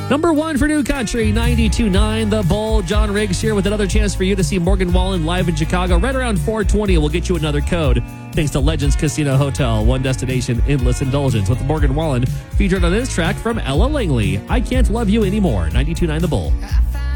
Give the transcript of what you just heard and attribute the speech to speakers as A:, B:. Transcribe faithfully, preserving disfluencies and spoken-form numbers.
A: Number one for New Country, ninety-two point nine The Bull. John Riggs here with another chance for you to see Morgan Wallen live in Chicago right around four twenty. We'll get you another code thanks to Legends Casino Hotel. One destination, endless indulgence, with Morgan Wallen featured on this track from Ella Langley. I Can't Love You Anymore, ninety-two point nine The Bull.